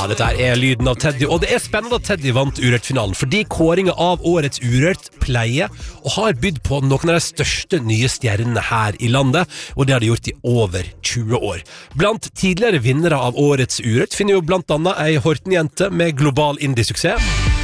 dette her er lyden av Teddy, og det er spennende at Teddy vant Urørt-finalen, fordi kåringen av årets Urørt pleier og har bydd på noen av de største nye stjernene her i landet, og det har de gjort i over 20 år. Blant tidligere vinnere av årets Urørt finner jo blant annet ei Horten-jente med global indie-suksess.